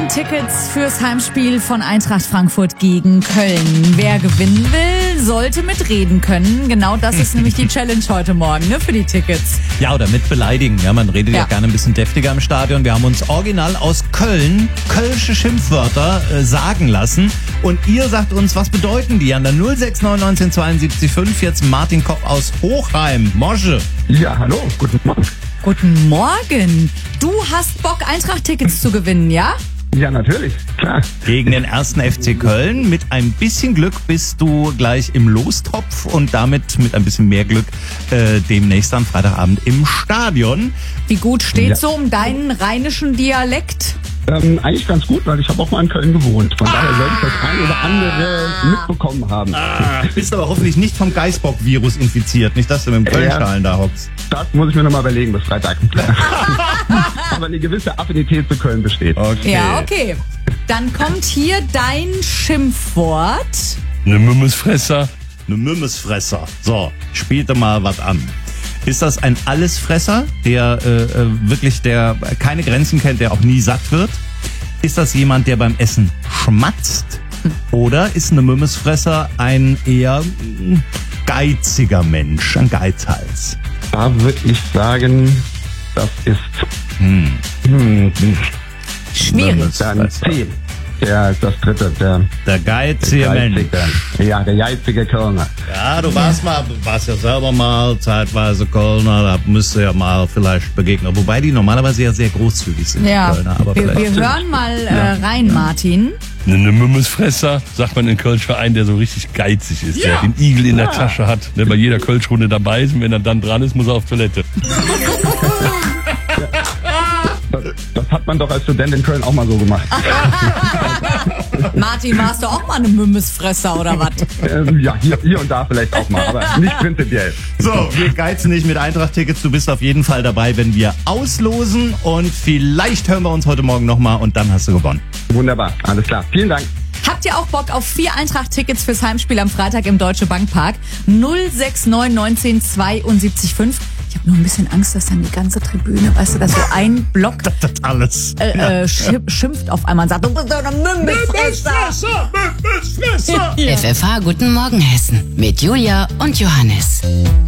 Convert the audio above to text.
Tickets fürs Heimspiel von Eintracht Frankfurt gegen Köln. Wer gewinnen will, sollte mitreden können. Genau das ist nämlich die Challenge heute Morgen, ne, für die Tickets. Ja, oder mit beleidigen. Ja, man redet ja gerne ein bisschen deftiger im Stadion. Wir haben uns original aus Köln kölsche Schimpfwörter sagen lassen. Und ihr sagt uns, was bedeuten die an der 069 72 5. Jetzt Martin Kopp aus Hochheim. Mosche. Ja, hallo, guten Morgen. Guten Morgen. Du hast Bock, Eintracht-Tickets zu gewinnen, ja? Ja, natürlich, klar. Gegen den 1. FC Köln. Mit ein bisschen Glück bist du gleich im Lostopf und damit mit ein bisschen mehr Glück demnächst am Freitagabend im Stadion. Wie gut steht's so um deinen rheinischen Dialekt? Eigentlich ganz gut, weil ich habe auch mal in Köln gewohnt. Von daher sollte ich das ein oder andere mitbekommen haben. Bist aber hoffentlich nicht vom Geißbock-Virus infiziert. Nicht, dass du mit dem Köln-Schalen da hockst. Das muss ich mir nochmal überlegen bis Freitag. Aber eine gewisse Affinität zu Köln besteht. Okay. Ja, okay. Dann kommt hier dein Schimpfwort. Eine Mümmesfresser. Eine Mümmesfresser. So, spielte mal was an. Ist das ein Allesfresser, der der keine Grenzen kennt, der auch nie satt wird? Ist das jemand, der beim Essen schmatzt? Oder ist eine Mümmesfresser ein eher geiziger Mensch, ein Geizhals? Da würde ich sagen, das ist Schwierig. dann 10. Das dritte, Der geizige Mensch. Ja, der geizige Kölner. Ja, du warst ja selber mal zeitweise Kölner, da müsste ja mal vielleicht begegnen. Wobei die normalerweise ja sehr großzügig sind, die Ja, Kölner. Aber wir hören mal rein, Martin. Eine Mümmesfresser, sagt man in Kölsch für einen, der so richtig geizig ist, der den Igel in der Tasche hat, der bei jeder Kölschrunde dabei ist und wenn er dann dran ist, muss er auf Toilette. Das hat man doch als Student in Köln auch mal so gemacht. Martin, warst du auch mal eine Mümmesfresser oder was? Ja, hier und da vielleicht auch mal, aber nicht prinzipiell. So, wir geizen nicht mit Eintracht-Tickets. Du bist auf jeden Fall dabei, wenn wir auslosen. Und vielleicht hören wir uns heute Morgen nochmal und dann hast du gewonnen. Wunderbar, alles klar. Vielen Dank. Habt ihr auch Bock auf 4 Eintracht-Tickets fürs Heimspiel am Freitag im Deutsche Bank Park? 069 19 72 5. Ich habe nur ein bisschen Angst, dass dann die ganze Tribüne, weißt du, dass so ein Block Das alles. schimpft auf einmal und sagt, du bist doch eine Mümmesfresser. FFH Guten Morgen Hessen mit Julia und Johannes.